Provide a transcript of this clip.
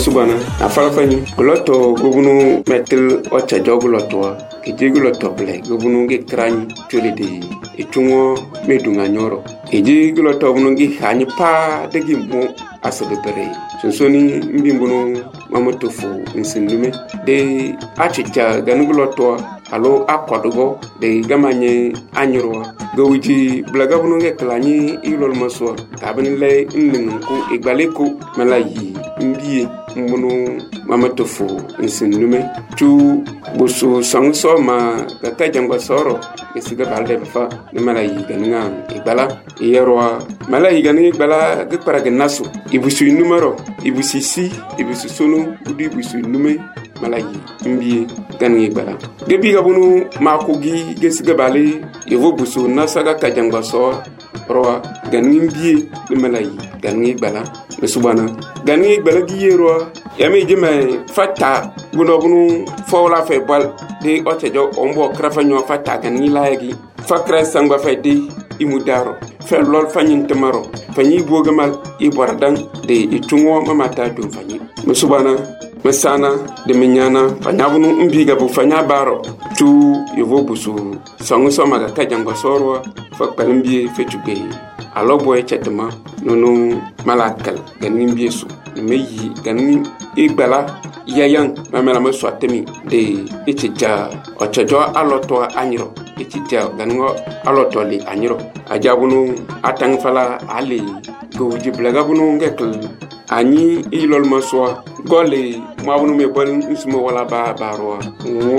subana afalafani gloto gobunu metel ocha jogloto ejigloto ble gobunu ge krani tolede etungo medunga nyoro ejigloto bunu ge hani pa degi mo asabe bere sonsoni mbimbuno mamotofu nsindume de achicha ganugloto alo akwadugo de gamanye anyro gowiji blaga bunu ge klani ilol maswa tabin le nningu igbaleko malayi mbiye mbunu mamatofu nsindume tu busu sangso ma gata jangwa soro esiga balde fa ne malayi ganinga igbala yerwa malayi ganinga igbala ge paraga nasu ibusu numero ibusu si ibusu sunu udi ibusu nume malayi mbiye ganinga igbala gebi gabunu makogi gesiga bale yevo busu nasaga kajangwa so roa ganinga mbiye ne malayi ganinga igbala subana ganinga igbala giyero yami jime fata bunu fawla fe bal de otejo ombo krafanyo fata ganinga laagi fakra sangba fe de imudaro fe lol fanyin temaro fanyi bogamal ibordan de itungo mamata dum fanyi subana mesana de menyana fanyabunu mbiga bu fanya baro tu yevo busu sangu somaga kajangwa sorwa fakpalimbi fetugbe aloboy chetma nono malakal ganin biesu meyi ganin igbala yayan mamela maswatemi de itija ochojo aloto anyiro itija gango aloto li anyiro ajabunu atang fala ali go jiblaga bunu ngekl ani ilol maswa gole mabunu me bal nsmo wala ba barwa